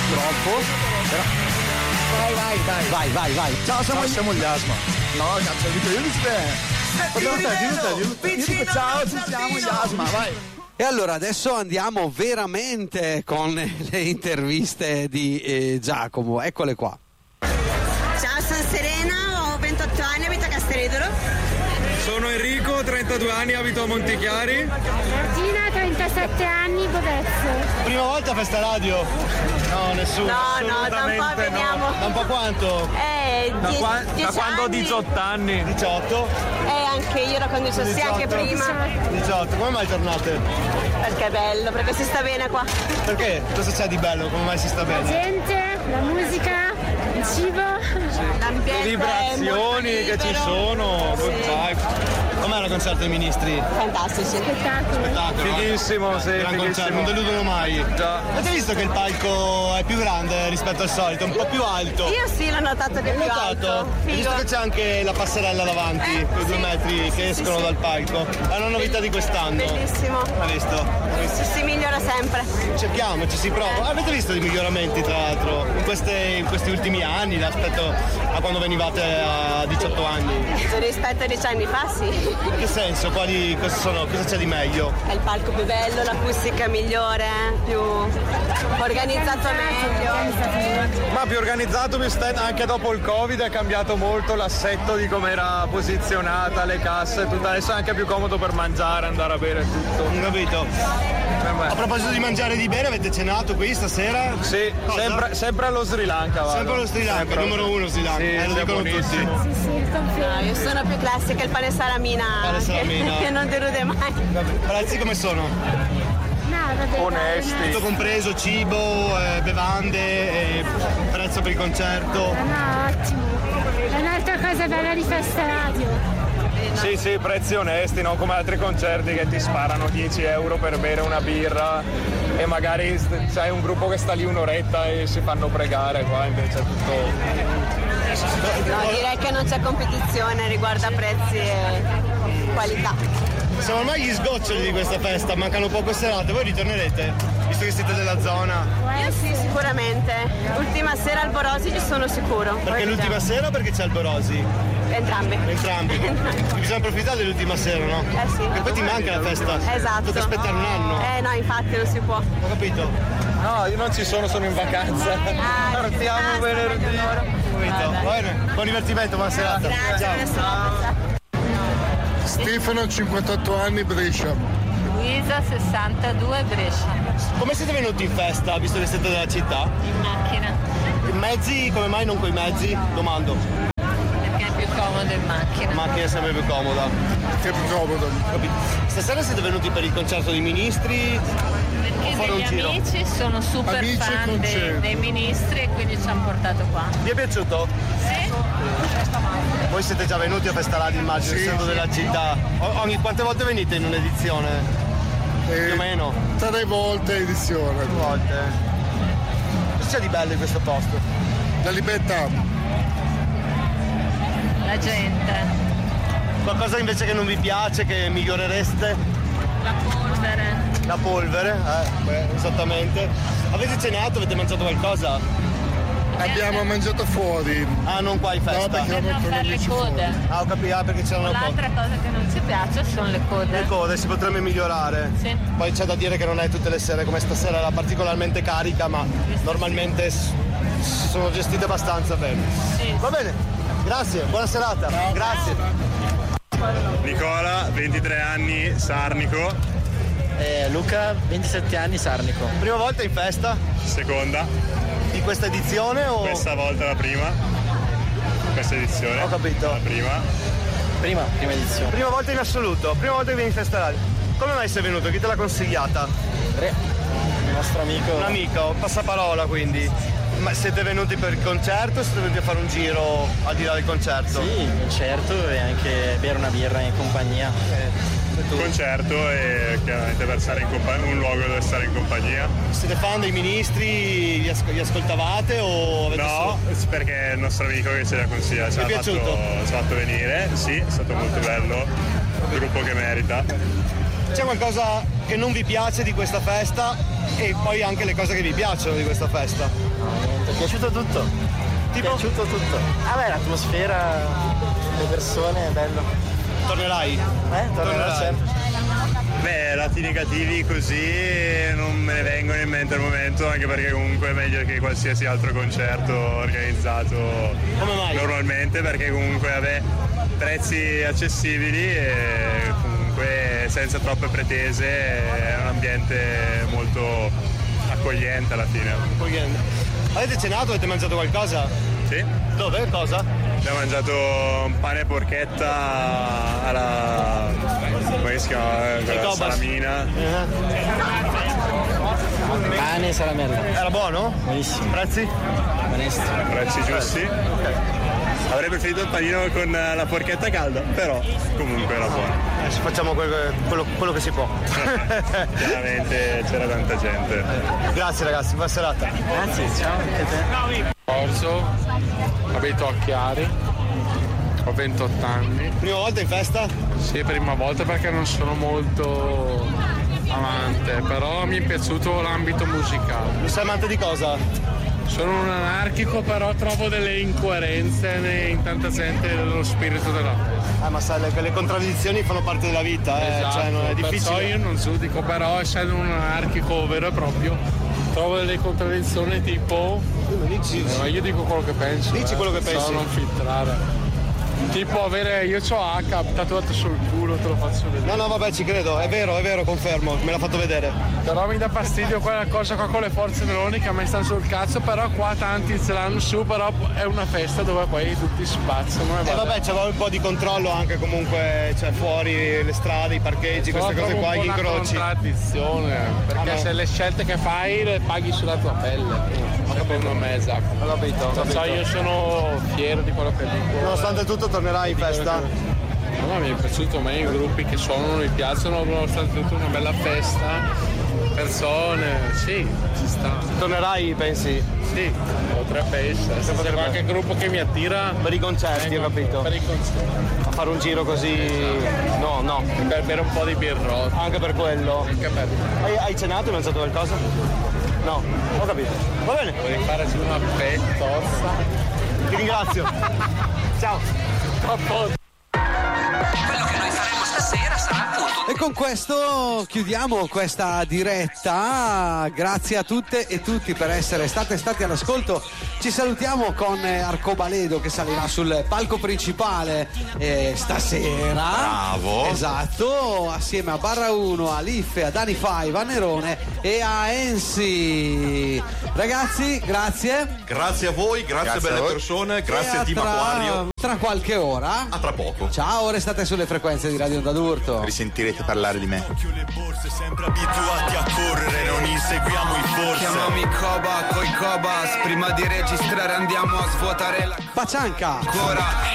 purtroppo. Però... Vai. Ciao, siamo gli Asma. No, cazzo, dico io dico ciao, ci siamo gli Asma, vai. E allora adesso andiamo veramente con le interviste di Giacomo, eccole qua. Ciao, sono Serena, ho 28 anni, abito a Casteredolo. Sono Enrico, 32 anni, abito a Montichiari. Martina, 37 anni, Bovezzo. Prima volta a Festa Radio? No, nessuno. No, da un po' veniamo. Da un po' quanto? Da quando ho 18 anni? 18? Anche io ero con 18, anche prima. 18, come mai tornate? Perché è bello, perché si sta bene qua. Perché? Cosa c'è di bello? Come mai si sta bene? La gente, la musica, il cibo. L'ambiente, le vibrazioni che ci sono. Com'era il concerto dei ministri? Fantastici. Spettacolo. Fighissimo, sì, Gran concerto, non deludono mai. Già. Avete visto che il palco è più grande rispetto al solito, un po' più alto? Io sì, l'ho notato che è più alto. Hai visto che c'è anche la passerella davanti, quei 2 metri che escono dal palco? È una novità di quest'anno. Bellissimo. Hai visto? Si migliora sempre. Cerchiamo, ci si prova. Avete visto i miglioramenti tra l'altro in questi ultimi anni rispetto a quando venivate a 18 anni? Rispetto a 10 anni fa, sì. In che senso? Cosa c'è di meglio? È il palco più bello, l'acustica migliore, più organizzato meglio. Ma più organizzato, anche dopo il Covid è cambiato molto l'assetto di come era posizionata, le casse, tutto. Adesso è anche più comodo per mangiare, andare a bere tutto. Non capito. A proposito di mangiare e di bere, avete cenato qui stasera? Sì, sempre allo Sri Lanka. Vado. Sempre allo Sri Lanka, il numero 1 Sri Lanka, sì, lo dicono tutti. Sì, confermo. Io sono più classica, il pane salamina. Che non delude mai. Prezzi come sono? No, vabbè. Onesti. Tutto compreso, cibo, bevande, prezzo per il concerto. No, ottimo. È un'altra cosa bella di Festa Radio. Sì, prezzi onesti, non come altri concerti che ti sparano 10 euro per bere una birra e magari c'è un gruppo che sta lì un'oretta e si fanno pregare, qua invece è tutto... No, direi che non c'è competizione riguardo a prezzi e qualità. Siamo ormai gli sgoccioli di questa festa, mancano poche serate, voi ritornerete, visto che siete della zona? Io sì, sicuramente. L'ultima sera al Borosi ci sono sicuro. Perché l'ultima sera o perché c'è il Borosi? Entrambi. Bisogna approfittare dell'ultima sera, no? Sì. E poi ti manca la festa. Esatto. Tocca aspettare un anno. No, infatti non si può. Ho capito. No, io non ci sono in vacanza. Partiamo venerdì. Va bene, buon divertimento, buona serata. Grazie. Ciao. Stefano, 58 anni, Brescia. Luisa, 62, Brescia. Come siete venuti in festa, visto che siete della città? In macchina. In mezzi, come mai non coi mezzi? Domando. Perché è più comodo in macchina. La macchina è sempre più comoda. Che più comodo. Capito. Stasera siete venuti per il concerto dei ministri? Perché fare un degli giro? amici sono super Amici e fan concerti. dei ministri e quindi ci hanno portato qua. Vi è piaciuto? Sì? Voi siete già venuti a Festa Radio, immagino, Sì, essendo sì. della città. Quante volte venite in un'edizione? Più o meno? 3 volte edizione. 2 volte. Cosa c'è di bello in questo posto? La libertà. La gente. Qualcosa invece che non vi piace, che migliorereste? La polvere. La polvere? Esattamente. Avete cenato? Avete mangiato qualcosa? Abbiamo mangiato fuori. Ah, non qua in No, festa? perché Per non con fare le amici code. fuori. Ah, ho capito, perché c'erano L'altra cosa che non ci piace sono le code. le code, si potrebbe migliorare. Sì. Poi c'è da dire che non è tutte le sere, come stasera era particolarmente carica, ma normalmente sono gestite abbastanza bene. Sì. Va bene, grazie, buona serata. Grazie. Nicola, 23 anni, Sarnico, Luca, 27 anni, Sarnico. Prima volta in festa seconda, di questa edizione o? questa volta la prima, questa edizione. Ho capito. La prima. Prima edizione. Prima volta in assoluto, prima volta che vieni in festa radio. Come mai sei venuto? Chi te l'ha consigliata? Il nostro amico. Un amico, passaparola quindi. Ma siete venuti per il concerto o siete venuti a fare un giro al di là del concerto? Sì, il concerto e anche bere una birra in compagnia. Concerto e chiaramente per stare in un luogo dove stare in compagnia. Siete fan dei ministri? Li ascoltavate o avete No, perché è il nostro amico che ce l'ha consigliato, ci Ti è ha piaciuto? fatto venire, sì, è stato molto bello, un gruppo che merita. c'è qualcosa che non vi piace di questa festa e poi anche le cose che vi piacciono di questa festa. Mi è piaciuto tutto. Tipo? Mi è piaciuto tutto. Vabbè, l'atmosfera, le persone, è bello. Tornerai? Tornerò sempre. Beh, lati negativi così non me ne vengono in mente al momento, anche perché comunque è meglio che qualsiasi altro concerto organizzato normalmente, perché comunque vabbè, prezzi accessibili e comunque senza troppe pretese, è un ambiente molto accogliente alla fine. Accogliente. Avete cenato? Avete mangiato qualcosa? Sì. Dove? Cosa? Abbiamo mangiato un pane e porchetta alla... come si chiama? Quella salamina. Pane e salamella. Era buono? Buonissimo. Prezzi? Onesto. Prezzi giusti. Ok. Avrei preferito il panino con la porchetta calda, però comunque era buono. Adesso facciamo quello che si può. Chiaramente c'era tanta gente. Grazie ragazzi, buona serata. Grazie, ciao anche a te. Orso, abito a Chiari, ho 28 anni. Prima volta in festa? Sì, prima volta perché non sono molto amante, però mi è piaciuto l'ambito musicale. Non sei amante di cosa? Sono un anarchico, però trovo delle incoerenze in tanta gente dello spirito della festa. Ma sai, le contraddizioni fanno parte della vita, Esatto, cioè non è difficile. perciò io non giudico, però essendo un anarchico vero e proprio, trovo delle contraddizioni tipo... ma io dico quello che penso. Dici quello che pensi. Non filtrare. Tipo avere, io c'ho H tatuato sul culo, te lo faccio vedere. No, vabbè, ci credo, è vero, confermo, me l'ha fatto vedere. Però mi dà fastidio quella cosa qua con le forze meloni che a me stanno sul cazzo, però qua tanti ce l'hanno su, però è una festa dove poi tutti spazzano. Vabbè, c'è un po' di controllo anche comunque, cioè fuori le strade, i parcheggi, queste cose qua, gli incroci. È una contraddizione, perché se le scelte che fai le paghi sulla tua pelle. Secondo me, esatto. Ho capito. Io sono fiero di quello che dico. Nonostante tutto tornerai in festa? No, mi è piaciuto a me i gruppi che suonano, mi piacciono, nonostante tutto una bella festa. Persone, sì, ci sta. Tornerai, pensi? Sì, potrebbe essere. Se c'è qualche gruppo che mi attira. Per i concerti, ho capito. Per i concerti. A fare un giro così. Esatto. No. Per bere un po' di birrotto. Anche per quello. Anche per... Hai cenato e mangiato qualcosa? No, ho capito. Va bene. Vuoi fare su una pettorza? Ti ringrazio. Ciao. Quello che noi faremo stasera sarà appunto. E con questo chiudiamo questa diretta. Grazie a tutte e tutti per essere stati all'ascolto. Ci salutiamo con Arcobaledo che salirà sul palco principale stasera. Bravo. Esatto, assieme a Barra 1, a Liffe, a Dani Fai, a Nerone e a Ensi. Ragazzi, grazie. Grazie a voi, grazie belle persone, grazie a Team Acquario. Tra qualche ora. A tra poco. Ciao, restate sulle frequenze di Radio Onda d'Urto. Risentirete parlare di me. Le borse sempre abituati a correre, non inseguiamo i forse. Chiamami Coba coi Cobas, prima di registrare andiamo a svuotare la Pacianca. Ancora